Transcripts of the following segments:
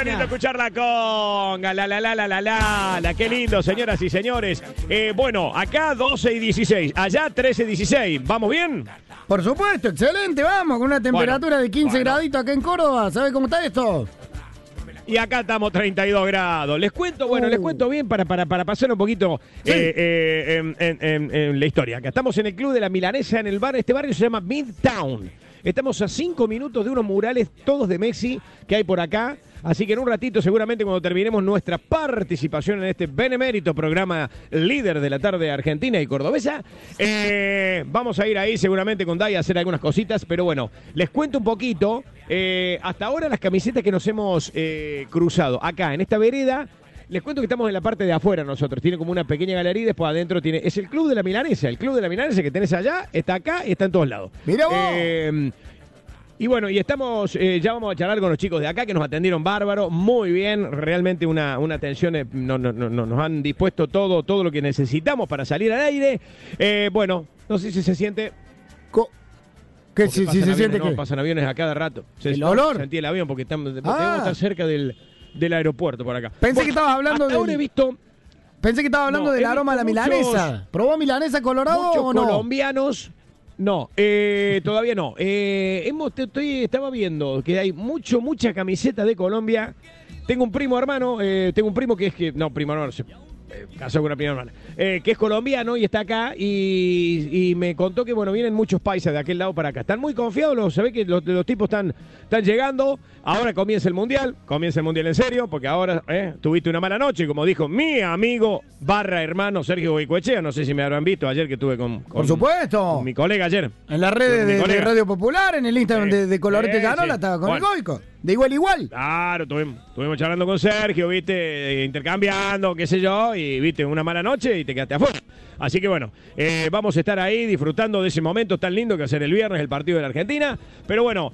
Qué lindo escuchar la conga, la, qué lindo, señoras y señores. Bueno, acá 12 y 16, allá 13 y 16. ¿Vamos bien? Por supuesto, excelente, vamos, con una temperatura de 15 graditos acá en Córdoba. ¿Sabe cómo está esto? Y acá estamos 32 grados. Les cuento, les cuento bien para pasar un poquito Sí. en la historia. Acá estamos en el Club de la Milanesa, en el bar. Este barrio se llama Midtown. Estamos a 5 minutos de unos murales todos de Messi que hay por acá. Así que en un ratito, seguramente cuando terminemos nuestra participación en este benemérito programa líder de la tarde argentina y cordobesa, vamos a ir ahí seguramente con Dai a hacer algunas cositas. Pero bueno, les cuento un poquito. Hasta ahora las camisetas que nos hemos cruzado acá en esta vereda. Les cuento que estamos en la parte de afuera nosotros. Tiene como una pequeña galería y después adentro tiene... Es el Club de la Milanesa. El Club de la Milanesa que tenés allá, está acá y está en todos lados. ¡Mirá vos! Y bueno, y estamos, ya vamos a charlar con los chicos de acá que nos atendieron bárbaro, muy bien, realmente una atención, nos han dispuesto todo lo que necesitamos para salir al aire. Bueno, no sé si se siente... ¿Qué si se siente no, qué? pasan aviones a cada rato. ¿El olor? Sentí el avión porque debemos estar cerca del aeropuerto por acá. Pensé que estabas hablando de... Ahora he visto... Pensé que estabas hablando del aroma de la milanesa. ¿Probó milanesa colorado o no? Colombianos... No, todavía no. Estaba viendo que hay mucha camiseta de Colombia. Tengo un primo hermano, primo hermano, casó con una prima hermana, que es colombiano y está acá y me contó que, bueno, vienen muchos paisas de aquel lado para acá. Están muy confiados, se ve que los tipos están llegando. Ahora comienza el Mundial en serio, porque ahora tuviste una mala noche, como dijo mi amigo hermano Sergio Goicoechea. No sé si me habrán visto ayer que estuve con por supuesto, con mi colega ayer. En las redes de Radio Popular, en el Instagram de Colorete Llanola, estaba con el Goico. De igual a igual. Claro, estuvimos charlando con Sergio, viste, intercambiando, qué sé yo, y viste, una mala noche y te quedaste afuera. Así que bueno, vamos a estar ahí disfrutando de ese momento tan lindo que va a ser el viernes, el partido de la Argentina. Pero bueno,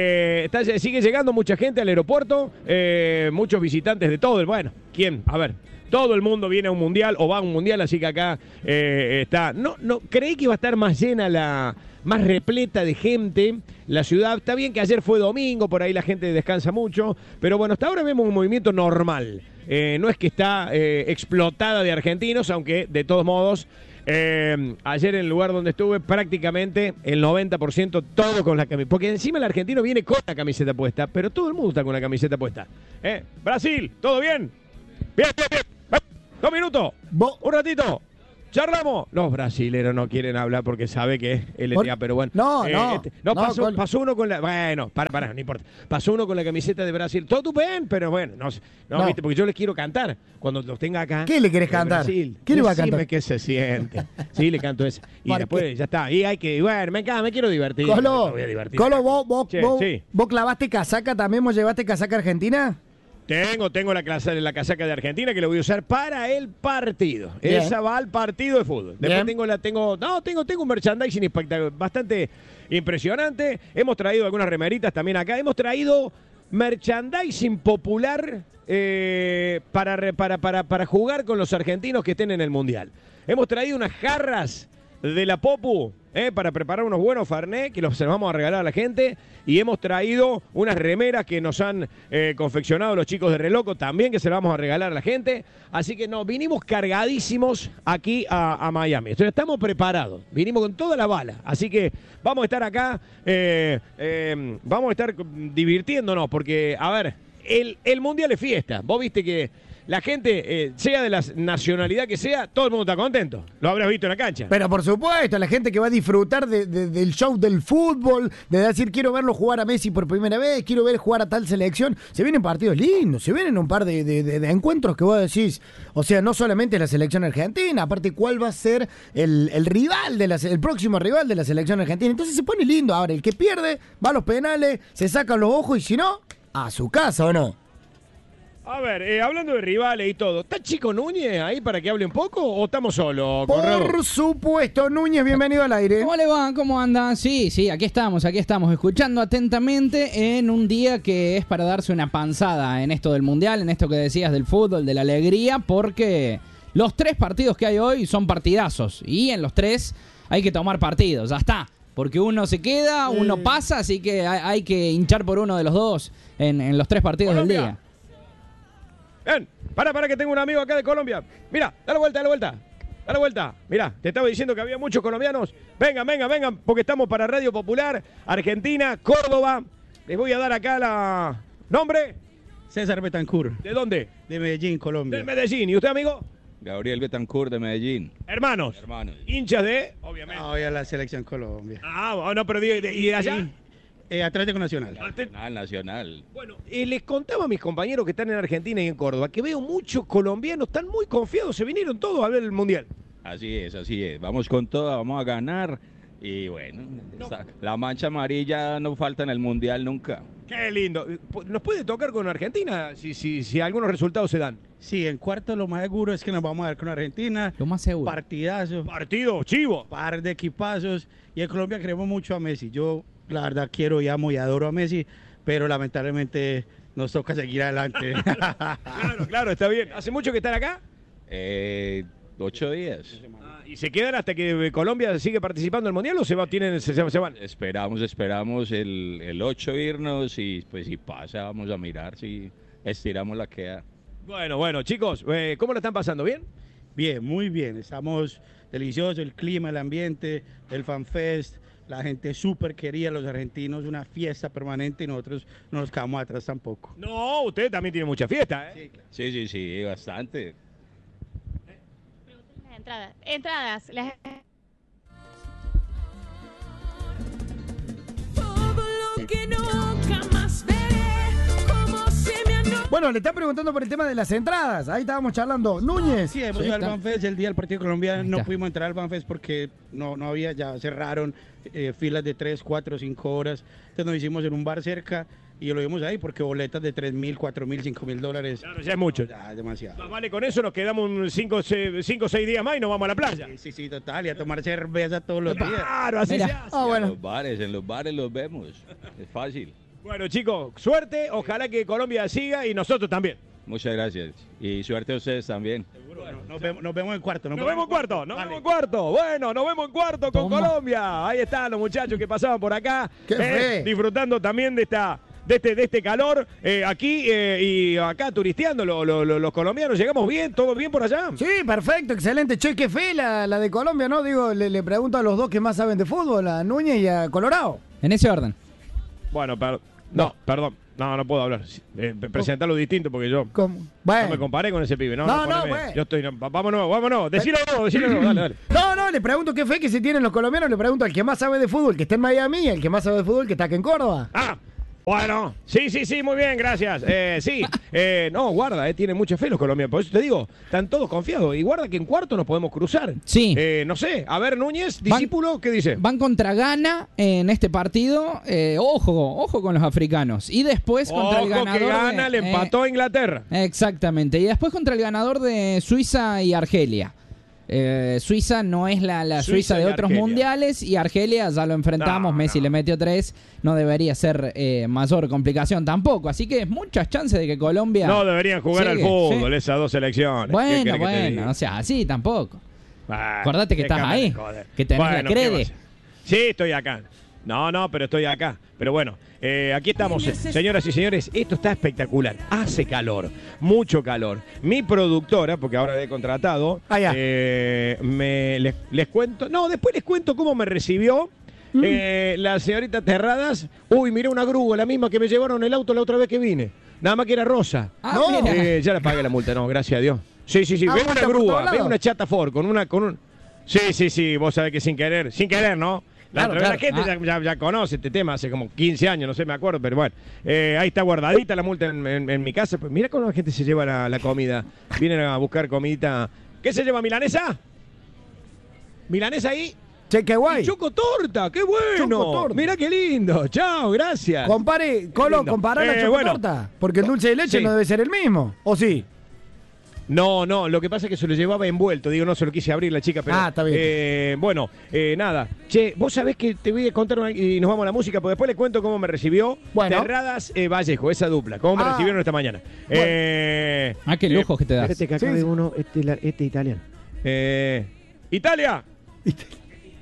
sigue llegando mucha gente al aeropuerto, muchos visitantes de todo. Bueno, ¿quién? A ver. Todo el mundo viene a un mundial o va a un mundial, así que acá está. No, creí que iba a estar más llena más repleta de gente la ciudad. Está bien que ayer fue domingo, por ahí la gente descansa mucho, pero bueno, hasta ahora vemos un movimiento normal. No es que está explotada de argentinos, aunque de todos modos, ayer en el lugar donde estuve, prácticamente el 90% todo con la camiseta. Porque encima el argentino viene con la camiseta puesta, pero todo el mundo está con la camiseta puesta. Brasil, ¿todo bien? Bien. 2 minutos. Un ratito. Charlamos. Los brasileros no quieren hablar porque sabe que es LTA, pero bueno. Pasó uno con la... Bueno, para, no importa. Pasó uno con la camiseta de Brasil. Todo bien, pero bueno, no, viste, porque yo les quiero cantar cuando los tenga acá. ¿Qué le querés cantar? Brasil. ¿Qué le va a cantar? Decime qué se siente. Sí, le canto ese. Y después ya está. Y hay que... Bueno, me quiero divertir. Colo, me voy a divertir. Colo, vos sí. clavaste casaca también, ¿vos llevaste casaca argentina? Tengo la casaca de Argentina que la voy a usar para el partido. Bien. Esa va al partido de fútbol. Después tengo un merchandising bastante impresionante. Hemos traído algunas remeritas también acá. Hemos traído merchandising popular para jugar con los argentinos que estén en el Mundial. Hemos traído unas jarras de la Popu para preparar unos buenos Fernet que se los vamos a regalar a la gente, y hemos traído unas remeras que nos han confeccionado los chicos de Reloco también, que se las vamos a regalar a la gente. Así que vinimos cargadísimos aquí a Miami. Entonces estamos preparados, vinimos con toda la bala, así que vamos a estar acá, vamos a estar divirtiéndonos, porque a ver, el Mundial es fiesta. Vos viste que la gente, sea de la nacionalidad que sea, todo el mundo está contento. Lo habrás visto en la cancha. Pero por supuesto, la gente que va a disfrutar del show del fútbol, de decir, quiero verlo jugar a Messi por primera vez, quiero ver jugar a tal selección. Se vienen partidos lindos, se vienen un par de encuentros que vos decís, o sea, no solamente la selección argentina, aparte cuál va a ser el rival, el próximo rival de la selección argentina. Entonces se pone lindo. Ahora, el que pierde va a los penales, se saca los ojos y si no, a su casa, ¿o no? A ver, hablando de rivales y todo, ¿está Chico Núñez ahí para que hable un poco o estamos solos? Por supuesto, Núñez, bienvenido al aire. ¿Cómo le va? ¿Cómo andan? Sí, aquí estamos, escuchando atentamente en un día que es para darse una panzada en esto del Mundial, en esto que decías del fútbol, de la alegría, porque los 3 partidos que hay hoy son partidazos y en los 3 hay que tomar partidos, ya está. Porque uno se queda, uno pasa, así que hay que hinchar por uno de los dos en los 3 partidos del día. Ven, para que tengo un amigo acá de Colombia. Mira, dale vuelta. Mira, te estaba diciendo que había muchos colombianos. Vengan, porque estamos para Radio Popular, Argentina, Córdoba. Les voy a dar acá la... ¿Nombre? César Betancourt. ¿De dónde? De Medellín, Colombia. De Medellín. ¿Y usted, amigo? Gabriel Betancourt de Medellín. Hermanos. Hinchas de, obviamente. Voy a la selección Colombia. No, pero ¿y de allá? Atlético Nacional. Nacional. Bueno, les contaba a mis compañeros que están en Argentina y en Córdoba que veo muchos colombianos, están muy confiados, se vinieron todos a ver el Mundial. Así es. Vamos con todo, vamos a ganar. Y bueno, la mancha amarilla no falta en el Mundial nunca. Qué lindo. ¿Nos puede tocar con Argentina si algunos resultados se dan? Sí, en cuarto lo más seguro es que nos vamos a ver con Argentina. Lo más seguro. Partidazo. Partido, chivo. Par de equipazos. Y en Colombia queremos mucho a Messi. Yo, la verdad, quiero y amo y adoro a Messi, pero lamentablemente nos toca seguir adelante. Claro, está bien. ¿Hace mucho que están acá? 8 días. ¿Y se quedan hasta que Colombia sigue participando en el Mundial o se van? Esperamos el 8 irnos y pues si pasa vamos a mirar si estiramos la queda. Bueno, chicos, ¿cómo lo están pasando? ¿Bien? Bien, muy bien. Estamos deliciosos, el clima, el ambiente, el FanFest, la gente súper querida, los argentinos, una fiesta permanente y nosotros no nos quedamos atrás tampoco. No, usted también tiene mucha fiesta, ¿eh? Sí, bastante. Entradas. Bueno, le están preguntando por el tema de las entradas. Ahí estábamos charlando. Núñez. Sí, hemos ido al FanFest el día del partido de Colombia. No pudimos entrar al FanFest porque no había, ya cerraron filas de 3, 4, 5 horas. Entonces nos hicimos en un bar cerca y lo vimos ahí porque boletas de $3,000, $4,000, $5,000. Claro, ya es mucho. Ya es demasiado. Vale, con eso nos quedamos 5 o 6 días más y nos vamos a la playa. Sí, total. Y a tomar cerveza todos los días. Claro, así se hace. Bueno. En los bares los vemos. Es fácil. Bueno, chicos, suerte. Ojalá que Colombia siga y nosotros también. Muchas gracias. Y suerte a ustedes también. Bueno, nos vemos en cuarto. Nos vemos en cuarto. Bueno, nos vemos en cuarto con Colombia. Ahí están los muchachos que pasaban por acá. Disfrutando también de este calor aquí y acá turisteando los colombianos. ¿Llegamos bien? ¿Todo bien por allá? Sí, perfecto, excelente. Che, qué fe la de Colombia, ¿no? Digo, le pregunto a los dos que más saben de fútbol, a Núñez y a Colorado. En ese orden. Bueno, perdón. No puedo hablar. Presentarlo distinto porque yo ¿Cómo? Bueno. no me comparé con ese pibe. No, bueno. Yo estoy... Vámonos. Decilo no, dale. No, le pregunto qué fe que se tienen los colombianos. Le pregunto al que más sabe de fútbol, que está en Miami, y al que más sabe de fútbol, que está acá en Córdoba. Bueno, sí, muy bien, gracias. No, guarda, tiene mucha fe los colombianos. Por eso te digo, están todos confiados. Y guarda que en cuarto nos podemos cruzar. Sí. No sé, a ver, Núñez, discípulo, ¿qué dice? Van contra Ghana en este partido. Ojo con los africanos. Y después contra el ganador. Que Ghana le empató a Inglaterra. Exactamente. Y después contra el ganador de Suiza y Argelia. Suiza no es la Suiza de otros Argelia. Mundiales y Argelia ya lo enfrentamos, Messi le metió 3, no debería ser mayor complicación tampoco, así que muchas chances de que Colombia... No deberían jugar al fútbol esas dos selecciones. Bueno, o sea, así tampoco. Acordate que estás ahí, que tenés la crede. Sí, estoy acá. No, pero estoy acá. Pero bueno, aquí estamos, señoras y señores. Esto está espectacular. Hace calor, mucho calor. Mi productora, porque ahora la he contratado, les cuento. No, después les cuento cómo me recibió la señorita Terradas. Uy, miré una grúa, la misma que me llevaron el auto la otra vez que vine. Nada más que era rosa. Ya la pagué la multa, no, gracias a Dios. Sí. Ven una grúa, ven una chata Ford con un. Sí, vos sabés que sin querer, ¿no? La gente ya conoce este tema hace como 15 años, no sé, me acuerdo, pero bueno. Ahí está guardadita la multa en mi casa. Pues mira cómo la gente se lleva la comida. Vienen a buscar comidita. ¿Qué se lleva, milanesa? ¿Milanesa ahí? Che, qué guay. Chocotorta, qué bueno. Chocotorta. Mira qué lindo. Chao, gracias. Compará la chocotorta. Porque el dulce de leche no debe ser el mismo, ¿o sí? No, lo que pasa es que se lo llevaba envuelto. Digo, no se lo quise abrir la chica, pero... está bien. Nada. Che, vos sabés que te voy a contar y nos vamos a la música, porque después le cuento cómo me recibió Terradas Vallejo, esa dupla. Cómo me recibieron esta mañana. Bueno. Qué lujo que te das. Espérate que acá ve uno, este italiano. Italia.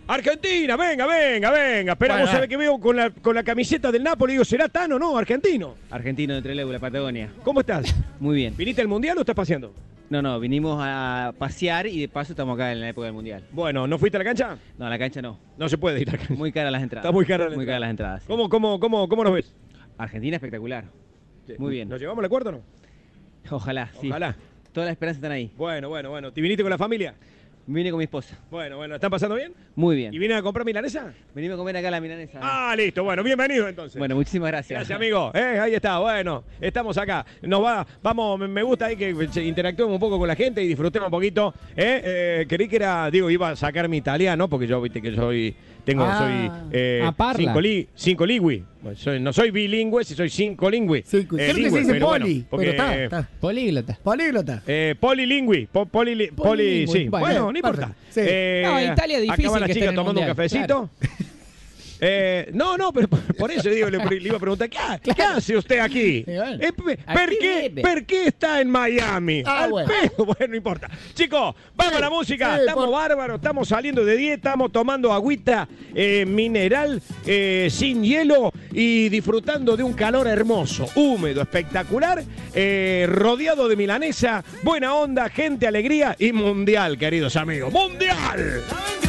Argentina, venga. Espera, vos sabés que veo con la camiseta del Napoli. Digo, ¿será Tano o no? Argentino. Argentino de Trelew, la Patagonia. ¿Cómo estás? Muy bien. ¿Viniste al Mundial o estás paseando? No, vinimos a pasear y de paso estamos acá en la época del Mundial. Bueno, ¿no fuiste a la cancha? No, a la cancha no. No se puede ir a la cancha. Muy caras las entradas. Está muy cara Muy caras las entradas. Sí. ¿Cómo nos ves? Argentina espectacular. Muy bien. ¿Nos llevamos al acuerdo o no? Ojalá, sí. Ojalá. Todas las esperanzas están ahí. Bueno. ¿Te viniste con la familia? Vine con mi esposa. Bueno, ¿están pasando bien? Muy bien. ¿Y vienen a comprar milanesa? Venimos a comer acá la milanesa. Ah, listo. Bueno, bienvenido entonces. Bueno, muchísimas gracias. Gracias, amigo. Ahí está. Bueno, estamos acá. Me gusta ahí que interactuemos un poco con la gente y disfrutemos un poquito. Creí que iba a sacar mi italiano, porque yo, viste que soy parla. cinco lingüi. Bueno, no soy bilingüe, si soy cinco lingüi. Sí, creo que se dice poli, bueno, pero está. Políglota. Políglota. Polilingüi. Sí. Bueno, no importa. Sí. No, Italia es difícil acá va la que esté chica en el tomando un Mundial, cafecito. No, pero por eso digo, le iba a preguntar, ¿qué hace usted aquí? Bueno. ¿Por qué está en Miami? Bueno. Bueno, no importa. Chicos, vamos a la música. Sí, Estamos bárbaros, estamos saliendo de dieta, estamos tomando agüita mineral sin hielo y disfrutando de un calor hermoso, húmedo, espectacular, rodeado de milanesa, buena onda, gente, alegría y mundial, queridos amigos. ¡Mundial!